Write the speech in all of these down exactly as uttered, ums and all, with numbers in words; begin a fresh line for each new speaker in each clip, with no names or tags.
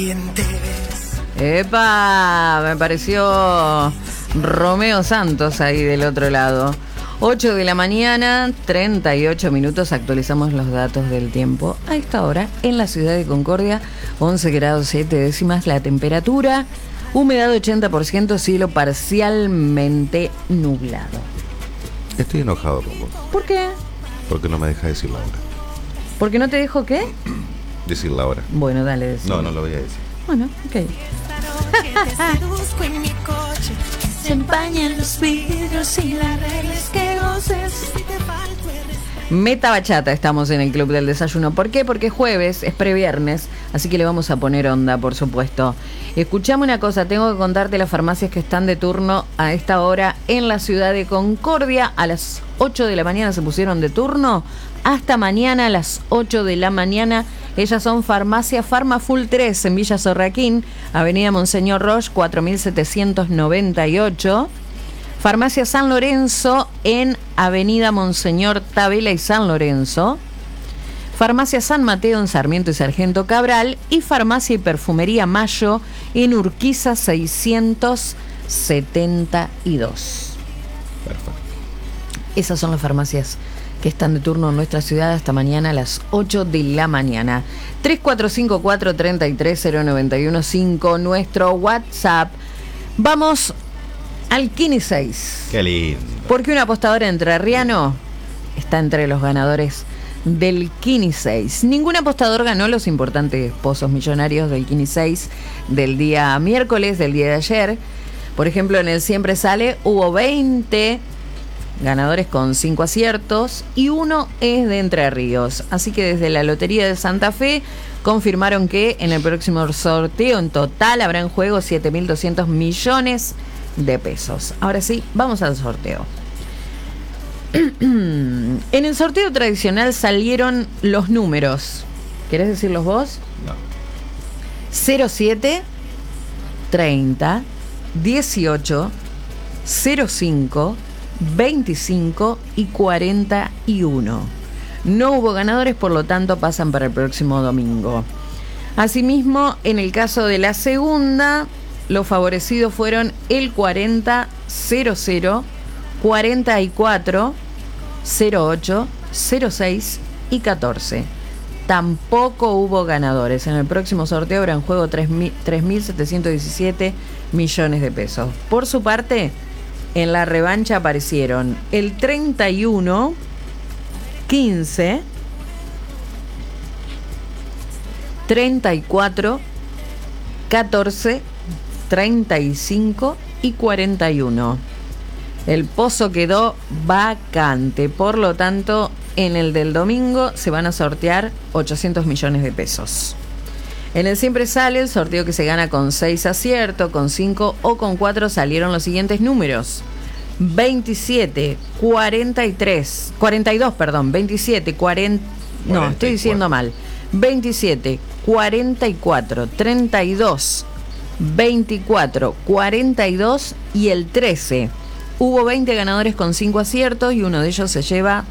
Epa, me pareció Romeo Santos ahí del otro lado. ocho de la mañana, treinta y ocho minutos, actualizamos los datos del tiempo. A esta hora, en la ciudad de Concordia, once grados siete décimas la temperatura, humedad ochenta por ciento, cielo parcialmente nublado.
Estoy enojado con vos.
¿Por qué?
Porque no me deja decir la hora.
¿Por qué no te dejo qué?
Decir la hora.
Bueno, dale, decir.
No, no lo voy a decir.
Bueno, ok. Se empañan los vidrios y la regla es que goces. Meta bachata estamos en el Club del Desayuno. ¿Por qué? Porque jueves, es previernes, así que le vamos a poner onda, por supuesto. Escuchame una cosa, tengo que contarte las farmacias que están de turno a esta hora en la ciudad de Concordia. A las ocho de la mañana se pusieron de turno, hasta mañana a las ocho de la mañana. Ellas son Farmacia Farmafull tres en Villa Sorraquín, Avenida Monseñor Roche, cuatro mil setecientos noventa y ocho. Farmacia San Lorenzo en Avenida Monseñor Tabela y San Lorenzo. Farmacia San Mateo en Sarmiento y Sargento Cabral. Y Farmacia y Perfumería Mayo en Urquiza seiscientos setenta y dos.
Perfecto.
Esas son las farmacias que están de turno en nuestra ciudad hasta mañana a las ocho de la mañana. tres cuatro cinco cuatro tres tres cero nueve uno cinco, nuestro WhatsApp. Vamos al Kini seis.
Qué lindo.
Porque un apostador entrerriano está entre los ganadores del Kini seis. Ningún apostador ganó los importantes pozos millonarios del Kini seis del día miércoles, del día de ayer. Por ejemplo, en el Siempre Sale hubo veinte ganadores con cinco aciertos y uno es de Entre Ríos. Así que desde la Lotería de Santa Fe confirmaron que en el próximo sorteo en total habrá en juego siete mil doscientos millones de pesos. Ahora sí, vamos al sorteo. En el sorteo tradicional salieron los números. ¿Querés decirlos vos?
No.
cero siete, treinta, dieciocho, cero cinco, veinticinco y cuarenta y uno. No hubo ganadores, por lo tanto pasan para el próximo domingo. Asimismo, en el caso de la segunda, los favorecidos fueron el cuarenta, cero cero, cuarenta y cuatro, cero ocho, cero seis y catorce. Tampoco hubo ganadores. En el próximo sorteo habrá en juego tres mil setecientos diecisiete millones de pesos. Por su parte, en la revancha aparecieron el treinta y uno, quince, treinta y cuatro, catorce, treinta y cinco y cuarenta y uno. El pozo quedó vacante, por lo tanto, en el del domingo se van a sortear ochocientos millones de pesos. En el Siempre Sale, el sorteo que se gana con seis aciertos, con cinco o con cuatro salieron los siguientes números: veintisiete, cuarenta y tres, cuarenta y dos, perdón, veintisiete, cuarenta, no, estoy diciendo mal. veintisiete, cuarenta y cuatro, treinta y dos, veinticuatro, cuarenta y dos y el trece. Hubo veinte ganadores con cinco aciertos y uno de ellos se lleva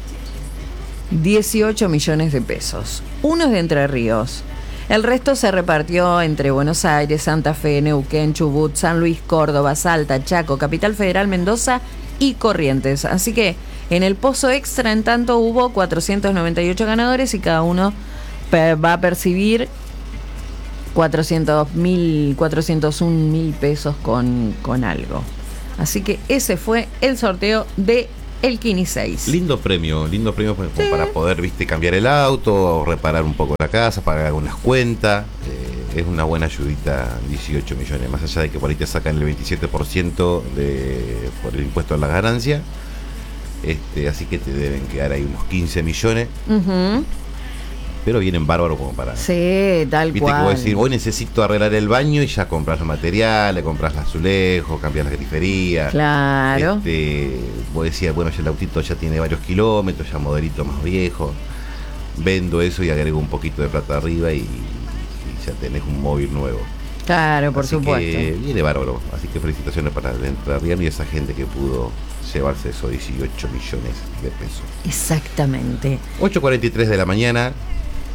dieciocho millones de pesos. Uno es de Entre Ríos. El resto se repartió entre Buenos Aires, Santa Fe, Neuquén, Chubut, San Luis, Córdoba, Salta, Chaco, Capital Federal, Mendoza y Corrientes. Así que en el pozo extra, en tanto, hubo cuatrocientos noventa y ocho ganadores y cada uno va a percibir cuatrocientos mil, cuatrocientos un mil pesos con, con algo. Así que ese fue el sorteo de el Kini seis.
Lindo premio, lindo premio para,
sí.
para poder, viste, cambiar el auto, o reparar un poco la casa, pagar algunas cuentas. Eh, es una buena ayudita, dieciocho millones, más allá de que por ahí te sacan el veintisiete por ciento de, por el impuesto a la ganancia. Este, así que te deben quedar ahí unos quince millones. Uh-huh. Pero vienen bárbaros como para...
Sí, tal
viste,
cual.
que vos decís, hoy necesito arreglar el baño y ya compras los materiales, compras el azulejo, cambias la grifería.
Claro.
Este, vos decías, bueno, ya el autito ya tiene varios kilómetros, ya modelito más viejo. Vendo eso y agrego un poquito de plata arriba y, y ya tenés un móvil nuevo.
Claro, por
así
supuesto.
Que viene bárbaro. Así que felicitaciones para el entrerriano y esa gente que pudo llevarse esos dieciocho millones de pesos.
Exactamente.
ocho cuarenta y tres de la mañana.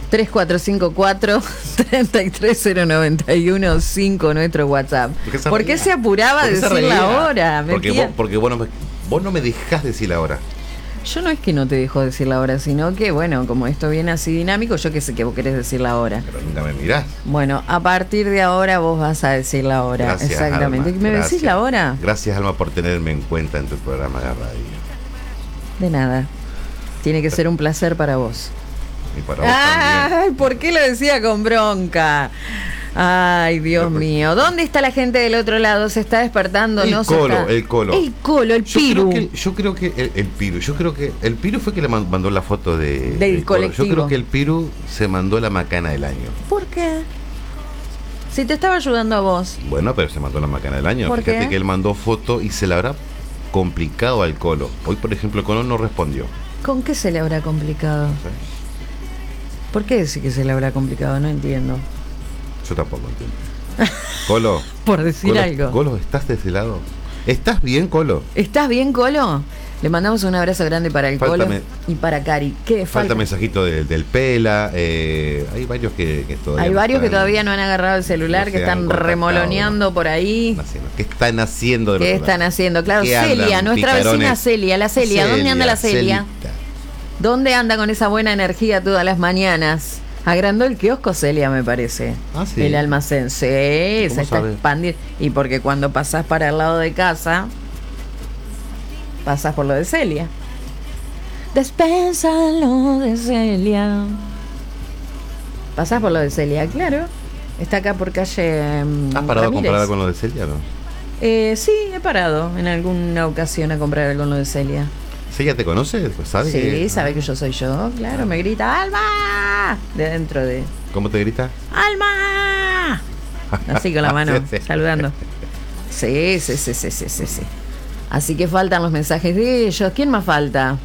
tres cuatro cinco cuatro, tres tres cero nueve uno cinco nuestro WhatsApp.
¿Por qué,
¿Por qué se apuraba a decir la hora?
Porque, vos, porque vos, no me, vos no me dejás decir la hora.
Yo no es que no te dejo decir la hora, sino que, bueno, como esto viene así dinámico, yo que sé que vos querés decir la hora.
Pero nunca me mirás.
Bueno, a partir de ahora vos vas a decir la hora.
Gracias,
exactamente.
Alma,
¿Me
gracias.
decís la hora?
Gracias, Alma, por tenerme en cuenta en tu programa de radio.
De nada. Tiene que ser un placer para vos.
Y para vos también.
Ay, ¿por qué lo decía con bronca? Ay, Dios mío. ¿Dónde está la gente del otro lado? ¿Se está despertando?
El
¿No se
colo,
está?
el colo.
El colo, el
Yo
piru.
creo que, yo creo que el, el Piru, yo creo que el Piru fue que le man- mandó la foto de,
Del
colo.
colectivo.
Yo creo que el Piru se mandó la macana del año.
¿Por qué? Si te estaba ayudando a vos.
Bueno, pero se mandó la macana del año.
¿Por
Fíjate
qué?
que él mandó foto y se le habrá complicado al Colo. Hoy, por ejemplo, el Colo no respondió.
¿Con qué se le habrá complicado? ¿Por qué decir que se le habrá complicado? No entiendo.
Yo tampoco entiendo. Colo.
Por decir
Colo,
algo.
Colo, ¿estás de ese lado? ¿Estás bien, Colo?
¿Estás bien, Colo? Le mandamos un abrazo grande para el
Falta
Colo
me-
y para Cari. ¿Qué
Falta,
falta?
mensajito de- del Pela. Eh, hay varios que, que todavía.
Hay
no
varios que
están-
todavía no han agarrado el celular,
no
que
se han
están
contactado,
remoloneando por ahí.
están haciendo. ¿Qué están haciendo del
¿Qué
otro
están
lado?
haciendo? Claro,
¿Qué andan,
Celia, nuestra
picarones?
vecina Celia. La Celia, ¿dónde anda la Celia?
Celita.
¿Dónde anda con esa buena energía todas las mañanas? Agrandó el kiosco Celia, me parece.
Ah, sí.
El almacén. Sí, se
¿Cómo
está
sabe?
expandiendo. Y porque cuando pasás para el lado de casa, pasás por lo de Celia. Despensa lo de Celia. Pasás por lo de Celia, claro. Está acá por calle. mm,
¿Has parado a
Ramírez.
comprar algo con lo de Celia, no?
Eh, sí, he parado en alguna ocasión a comprar algo en lo de Celia.
¿Celia te conoce? ¿Sabe?
Sí,
que-
sabe que yo soy yo, claro, me grita ¡Alma! De dentro de
¿Cómo te grita?
¡Alma! Así con la mano,
Sí, sí.
saludando. Sí, sí, sí, sí, sí, sí, sí. Así que faltan los mensajes de ellos. ¿Quién más falta?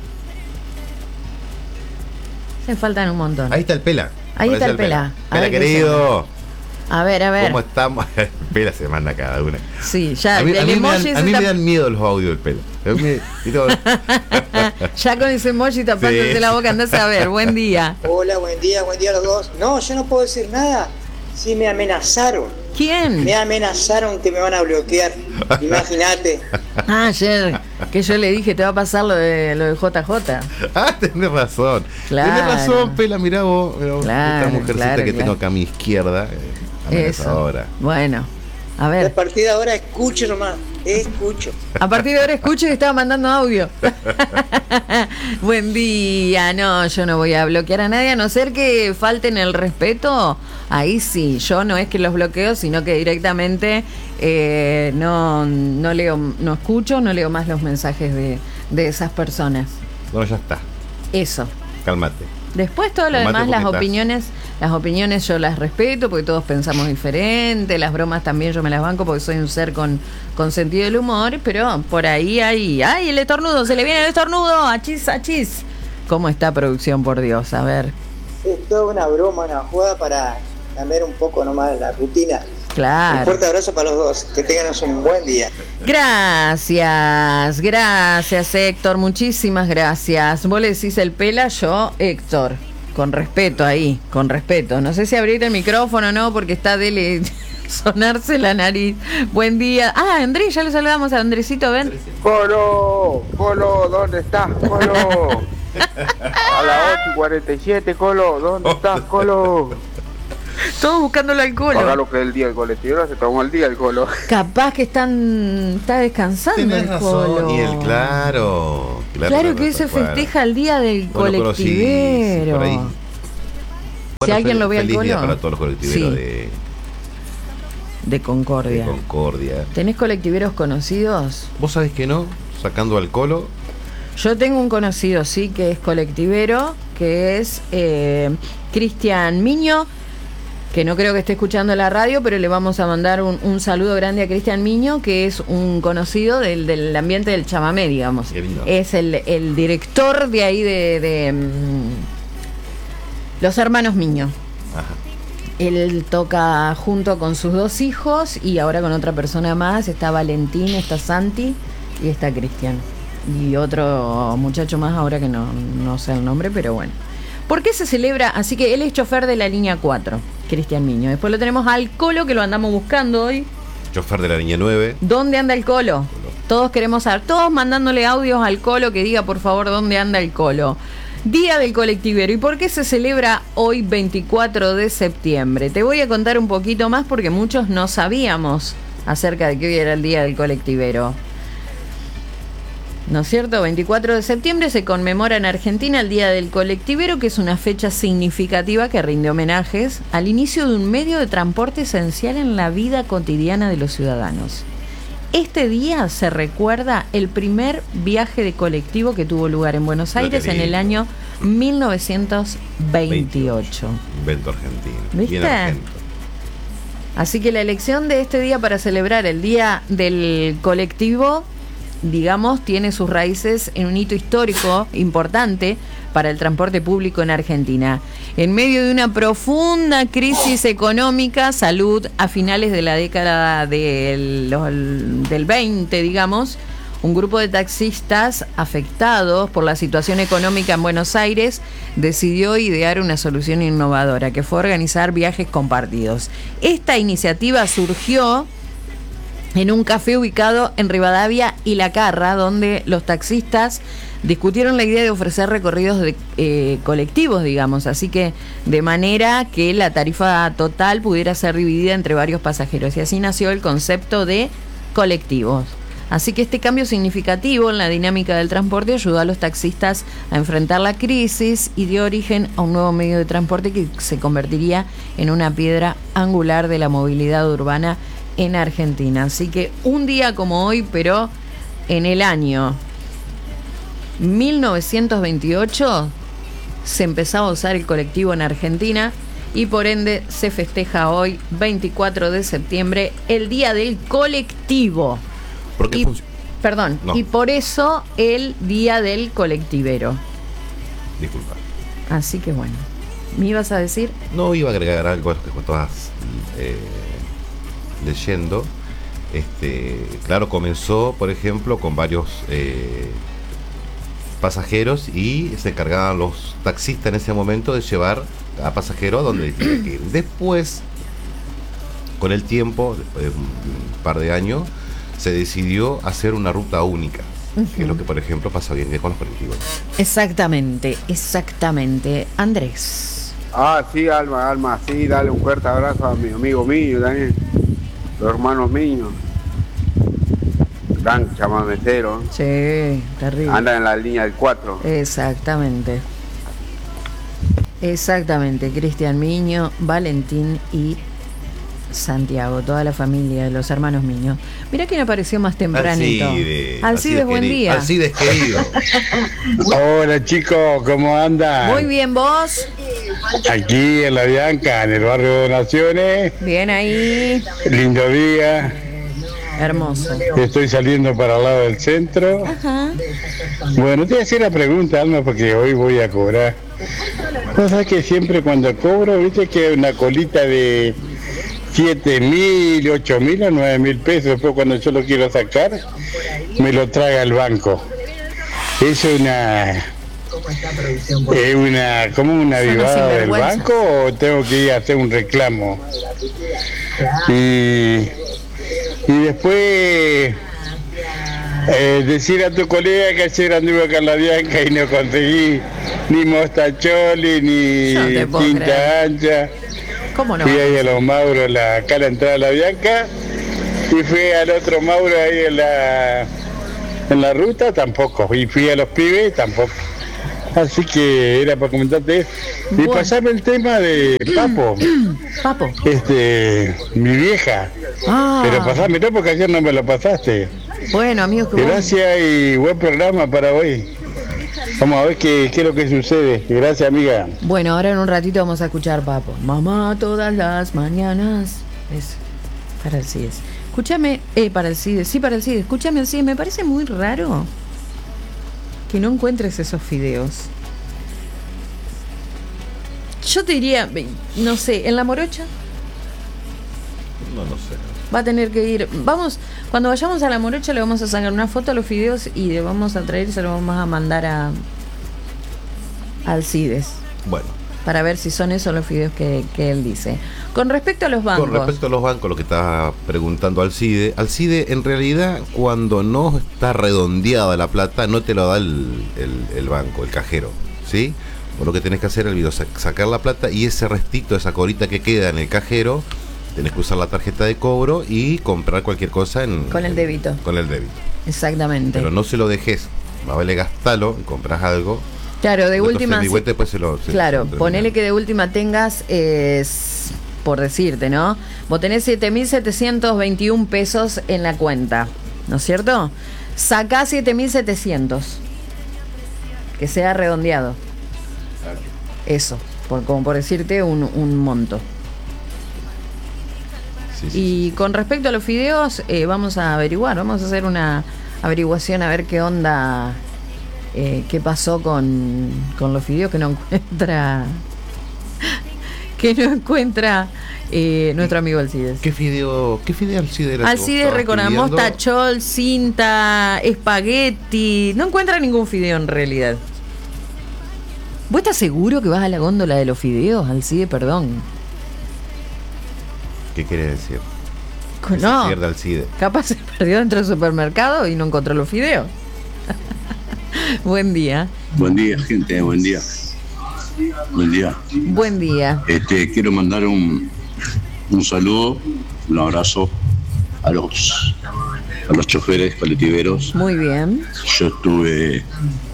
Se faltan un montón.
Ahí está el Pela.
Ahí
Aparece
está el Pela. A
Pela,
ver qué
querido.
A ver, a ver.
¿Cómo estamos? El Pela se manda cada una.
Sí, ya,
A mí, a
el
mí me,
emoji
dan, a
se
mí me
tap-
dan miedo los audios del Pela. A mí- y todo-
ya con ese emoji tapándose
Sí.
la boca, andás a ver, buen día.
Hola, buen día, buen día a los dos. No, yo no puedo decir nada. Sí, me amenazaron.
¿Quién?
Me amenazaron que me van a bloquear. Imagínate.
Ah, ayer, que yo le dije, te va a pasar lo de, lo de J J.
Ah, tenés razón.
Claro.
Tenés razón, Pela, mirá vos. mirá vos,
Claro,
esta mujercita
claro,
que
claro.
tengo acá a mi izquierda. Eh,
Eso.
amenazadora.
Bueno, a
A
ver.
partir de ahora escucho nomás. Escucho.
A partir de ahora escucho que estaba mandando audio. Buen día. No, yo no voy a bloquear a nadie, a no ser que falten el respeto. Ahí sí, yo no es que los bloqueo, sino que directamente eh, no, no leo, no escucho, no leo más los mensajes de, de esas personas.
Bueno, ya está.
Eso.
Cálmate.
Después todo lo
Tomate
demás, las
porque estás-
opiniones, las opiniones yo las respeto porque todos pensamos diferente, las bromas también yo me las banco porque soy un ser con, con sentido del humor, pero por ahí hay, ¡ay, el estornudo! ¡Se le viene el estornudo! ¡Achis, achis! ¿Cómo está producción, por Dios? A ver.
Es toda una broma, una jugada para cambiar un poco nomás la rutina. Un
Claro.
fuerte abrazo para los dos. Que tengan un buen día.
Gracias, gracias Héctor, muchísimas gracias. Vos le decís el Pela, yo Héctor. Con respeto ahí, con respeto. No sé si abrir el micrófono o no, porque está de sonarse la nariz. Buen día. Ah, Andrés, ya lo saludamos a Andresito, ven.
Colo, Colo, ¿dónde estás, Colo? A las ocho y cuarenta y siete, Colo, ¿dónde estás, Colo?
Todos buscándolo al
Para
colo.
lo que es el día del colectivo, se tomó el día el Colo.
Capaz que están está descansando
Tenés
el
razón.
colo.
Y el claro.
Claro que hoy se
claro.
festeja el día del
Bueno, pero sí, sí,
colectivero.
por ahí.
Si
Bueno,
alguien
fel-
lo ve al
feliz día
colo.
para todos los colectiveros
Sí.
de,
De Concordia.
de Concordia.
¿Tenés colectiveros conocidos?
¿Vos sabés que no? Sacando al Colo.
Yo tengo un conocido, sí, que es colectivero, que es eh, Cristian Miño, que no creo que esté escuchando la radio, pero le vamos a mandar un, un saludo grande a Cristian Miño, que es un conocido del, del ambiente del chamamé, digamos.
Qué lindo.
Es el, el director de ahí de, de mm, Los Hermanos Miño.
Ajá.
Él toca junto con sus dos hijos y ahora con otra persona más. Está Valentín, está Santi y está Cristian. Y otro muchacho más ahora que no, no sé el nombre, pero bueno. ¿Por qué se celebra? Así que él es chofer de la línea cuatro, Cristian Miño. Después lo tenemos al Colo, que lo andamos buscando hoy.
Chofer de la línea nueve.
¿Dónde anda el Colo? Todos queremos saber, todos mandándole audios al Colo que diga por favor dónde anda el Colo. Día del colectivero. ¿Y por qué se celebra hoy veinticuatro de septiembre? Te voy a contar un poquito más porque muchos no sabíamos acerca de que hoy era el día del colectivero. ¿No es cierto? veinticuatro de septiembre se conmemora en Argentina el Día del Colectivero, que es una fecha significativa que rinde homenajes al inicio de un medio de transporte esencial en la vida cotidiana de los ciudadanos. Este día se recuerda el primer viaje de colectivo que tuvo lugar en Buenos Aires en el año mil novecientos veintiocho.
Invento argentino.
¿Viste?
Bien argento.
Así que la elección de este día para celebrar el Día del Colectivo, digamos, tiene sus raíces en un hito histórico importante para el transporte público en Argentina. En medio de una profunda crisis económica, salud, a finales de la década del, del veinte, digamos, un grupo de taxistas afectados por la situación económica en Buenos Aires decidió idear una solución innovadora, que fue organizar viajes compartidos. Esta iniciativa surgió en un café ubicado en Rivadavia y La Carra, donde los taxistas discutieron la idea de ofrecer recorridos de, eh, colectivos, digamos, así que de manera que la tarifa total pudiera ser dividida entre varios pasajeros, y así nació el concepto de colectivos. Así que este cambio significativo en la dinámica del transporte ayudó a los taxistas a enfrentar la crisis y dio origen a un nuevo medio de transporte que se convertiría en una piedra angular de la movilidad urbana en Argentina. Así que un día como hoy, pero en el año mil novecientos veintiocho se empezaba a usar el colectivo en Argentina y por ende se festeja hoy, veinticuatro de septiembre, el Día del Colectivo.
¿Por qué
Y,
func-
perdón,
No.
y por eso el Día del Colectivero.
Disculpa.
Así que bueno, ¿me ibas a decir?
No iba a agregar algo a lo que vos estabas eh, leyendo. Este, claro, comenzó, por ejemplo, con varios eh, pasajeros y se encargaban los taxistas en ese momento de llevar a pasajeros a donde tenía que ir. Después, con el tiempo, después de un, un par de años, se decidió hacer una ruta única, uh-huh. que es lo que, por ejemplo, pasa hoy en día con los colectivos.
Exactamente, exactamente. Andrés.
Ah, sí, Alma, Alma, sí, dale un fuerte abrazo a mi amigo mío también, los hermanos míos. Gran chamamecero.
Sí, terrible.
Andan en la línea del cuatro.
Exactamente. Exactamente, Cristian Miño, Valentín y Santiago, toda la familia de los hermanos Miño. Mirá quién apareció más tempranito.
Alcides,
Alcides, buen
querido.
día.
Alcides, querido.
Hola chicos, ¿cómo andan?
Muy bien, ¿vos?
Aquí en La Bianca, en el barrio de Donaciones.
Bien ahí.
Lindo día.
Hermoso.
Estoy saliendo para el lado del centro.
Ajá.
Bueno, te voy a hacer la pregunta, Alma, porque hoy voy a cobrar. ¿No sabes que siempre cuando cobro, viste que hay una colita de siete mil, ocho mil o nueve mil pesos? Después cuando yo lo quiero sacar, me lo traga el banco. ¿Es una... ¿Es una, como una avivada del banco o tengo que ir a hacer un reclamo? Y... Y después eh, decir a tu colega que ayer anduve acá en La Bianca y no conseguí ni mostacholi ni
no
tinta
creer.
ancha.
¿Cómo no?
Fui ahí a los Mauros, la, acá a la entrada de La Bianca, y fui al otro Mauro ahí en la, en la ruta, tampoco. Y fui a los pibes, tampoco. Así que era para comentarte eso. Y
Bueno.
pasarme el tema de Papo.
Papo.
Este, mi vieja.
Ah,
Pero pasámelo porque ayer no me lo pasaste.
bueno, amigos, que vos-
Gracias y buen programa para hoy. Vamos a ver qué, qué es lo que sucede. Gracias, amiga.
Bueno, ahora en un ratito vamos a escuchar Papo. Mamá todas las mañanas. Es para el CIDES. Escúchame, eh, para el CIDES, sí, para el CIDES. Escúchame, el CIDES, me parece muy raro que no encuentres esos fideos. Yo te diría, no sé, en La Morocha
No, no sé.
va a tener que ir. Vamos, cuando vayamos a La Morocha le vamos a sacar una foto a los fideos y le vamos a traer, se lo vamos a mandar a Alcides.
Bueno.
Para ver si son esos los fideos que, que él dice. Con respecto a los bancos.
Con respecto a los bancos, lo que estaba preguntando Alcide, Alcide, en realidad, cuando no está redondeada la plata, no te lo da el, el, el banco, el cajero, ¿sí? Vos lo que tenés que hacer es el sacar la plata y ese restito, esa colita que queda en el cajero, tenés que usar la tarjeta de cobro y comprar cualquier cosa en,
con el débito.
En, con el débito.
Exactamente.
Pero no se lo dejes, más vale gastalo y compras algo.
Claro, de última.
Si, después se lo, se,
claro,
se
ponele que de última tengas, eh, por decirte, ¿no? Vos tenés siete mil setecientos veintiún pesos en la cuenta, ¿no es cierto? Sacá siete mil setecientos. Que sea redondeado. Eso, por, como por decirte un, un monto. Sí, sí, y sí. Con respecto a los fideos, eh, vamos a averiguar, vamos a hacer una averiguación a ver qué onda. Eh, ¿Qué pasó con, con los fideos que no encuentra que no encuentra eh, nuestro amigo Alcides?
¿Qué fideo, qué fideo Alcides era?
Alcides recordamos tachol, cinta, espagueti. No encuentra ningún fideo en realidad. ¿Vos estás seguro que vas a la góndola de los fideos, Alcides? Perdón.
¿Qué quiere decir?
Que no,
se pierde Alcides.
Capaz se perdió dentro del supermercado y no encontró los fideos. Buen día.
Buen día, gente, buen día. Buen día.
Buen día.
Este, quiero mandar un, un saludo, un abrazo a los a los choferes colectiveros.
Muy bien.
Yo estuve,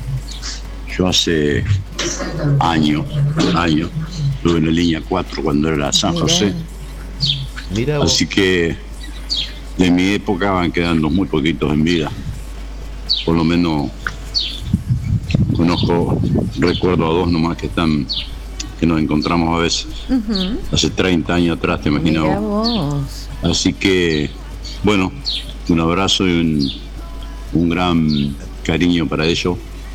yo hace años, años, estuve en la línea cuatro cuando era San
Mirá.
José.
Mira
Así que de mi época van quedando muy poquitos en vida. Por lo menos conozco, recuerdo a dos nomás que están, que nos encontramos a veces. Uh-huh. Hace treinta años atrás, te imaginas vos. Así que, bueno, un abrazo y un, un gran cariño para ellos.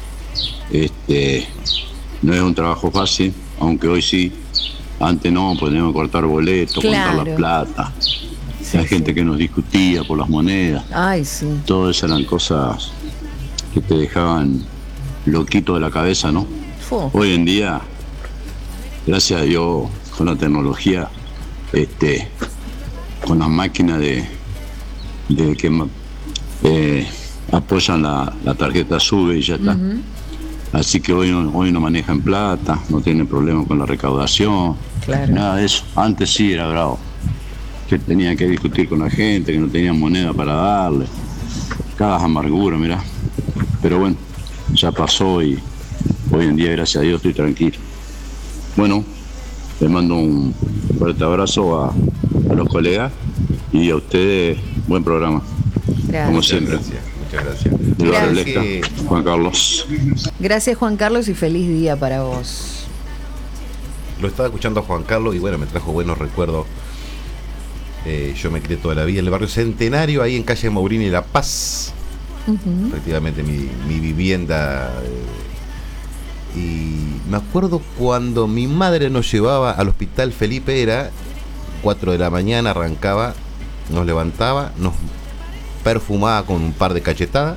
Este, no es un trabajo fácil, aunque hoy sí. Antes no, podíamos cortar boletos,
claro.
contar la plata.
Sí,
Hay gente
sí.
que nos discutía por las monedas.
Ay, sí.
Todas esas eran cosas que te dejaban loquito de la cabeza, ¿no?
Fu.
Hoy en día, gracias a Dios, con la tecnología, este, con las máquinas de, de que eh, apoyan la, la tarjeta sube y ya está. Uh-huh. Así que hoy, hoy no manejan plata, no tienen problema con la recaudación,
claro.
Nada de eso. Antes sí era bravo, que tenían que discutir con la gente, que no tenían moneda para darle, cada amargura, mirá. Pero bueno, ya pasó y hoy en día, gracias a Dios, estoy tranquilo. Bueno, les mando un fuerte abrazo a, a los colegas y a ustedes, buen programa.
Gracias.
Como siempre.
Gracias. Muchas gracias.
De la Electa, Juan Carlos.
Gracias, Juan Carlos, y feliz día para vos.
Lo estaba escuchando a Juan Carlos y bueno, me trajo buenos recuerdos. Eh, yo me crié toda la vida en el barrio Centenario, ahí en calle Maurini, La Paz. Uh-huh. Prácticamente mi, mi vivienda. Eh, y me acuerdo cuando mi madre nos llevaba al hospital Felipe, era cuatro de la mañana, arrancaba, nos levantaba, nos perfumaba con un par de cachetadas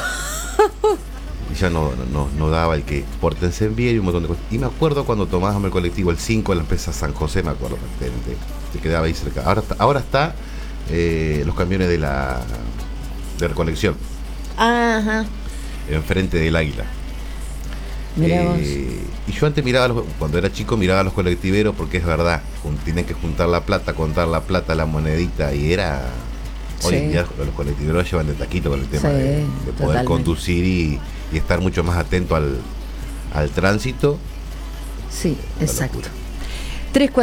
y ya no, no, no daba el que pórtense bien y un montón de cosas. Y me acuerdo cuando tomábamos el colectivo el cinco en la empresa San José, me acuerdo, te, te, te quedaba ahí cerca. Ahora está, ahora está eh, los camiones de la de recolección.
Ajá.
Enfrente del Águila.
Mirá
eh, y yo antes miraba, los, cuando era chico, miraba a los colectiveros porque es verdad, tienen que juntar la plata, contar la plata, la monedita, y era... Hoy en día los colectiveros llevan de taquito con el tema sí, de, de poder totalmente. Conducir y, y estar mucho más atento al, al tránsito.
Sí, exacto. tres,